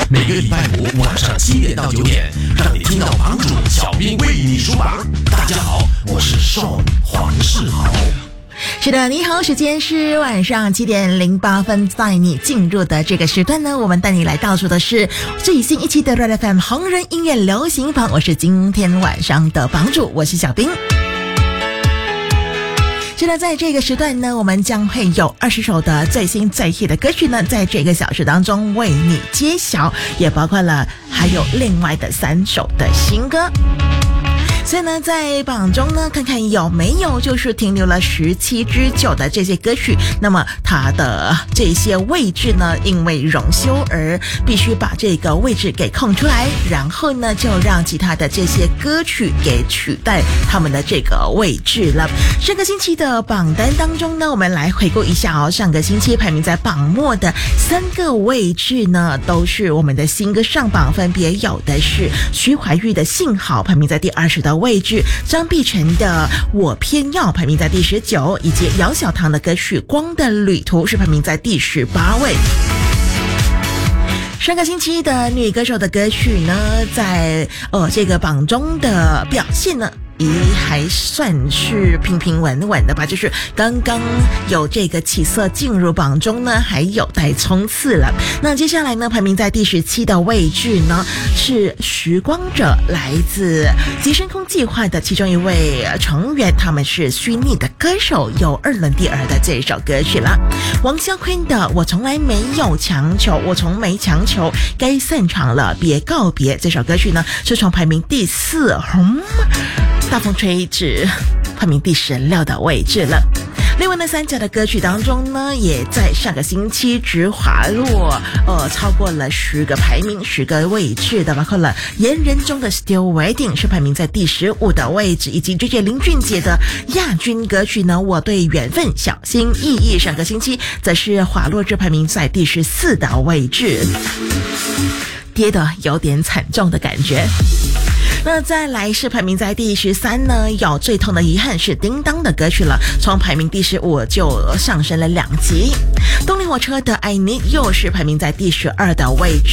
每个礼拜五晚上7点到9点，让你听到榜主小兵为你数榜。大家好，我是Sean黄世豪。 是的，你好，时间是晚上7点08分，在你进入的这个时段呢，我们带你来到处的是最新一期的 Red FM 红人音乐流行榜，我是今天晚上的榜主，我是小兵。是的，在这个时段呢，我们将会有20首的最新最 hit 的歌曲呢，在这个小时当中为你揭晓，也包括了还有另外的3首的新歌。所以呢，在榜中呢，看看有没有就是停留了17之9的这些歌曲，那么它的这些位置呢，因为荣休而必须把这个位置给空出来，然后呢，就让其他的这些歌曲给取代他们的这个位置了。上个星期的榜单当中呢，我们来回顾一下哦，上个星期排名在榜末的3个位置呢，都是我们的新歌上榜，分别有的是徐怀钰的《幸好》排名在第20的位置，张碧晨的《我偏要》排名在第19，以及姚小棠的歌曲《光的旅途》是排名在第18位。上个星期的女歌手的歌曲呢，在这个榜中的表现呢，还算是平平稳稳的吧，就是刚刚有这个起色进入榜中呢，还有待冲刺了。那接下来呢，排名在第17的位置呢，是时光者，来自极深空计划的其中一位成员，他们是虚拟的歌手，有2轮第2的这首歌曲了。王啸坤的《我从来没有强求》，我从没强求，该散场了，别告别，这首歌曲呢，是从排名第4大风吹至排名第16的位置了。另外呢，3角的歌曲当中呢，也在上个星期直滑落超过了10个排名10个位置的，包括了言人中的 Still Waiting 是排名在第15的位置，以及JJ林俊杰的亚军歌曲呢，我对缘分小心翼翼，上个星期则是滑落至排名在第14的位置，跌得有点惨重的感觉。那再来是排名在第13呢，有最痛的遗憾是叮当的歌曲了，从排名第15就上升了2级。动力火车的 I Need You 是排名在第12的位置。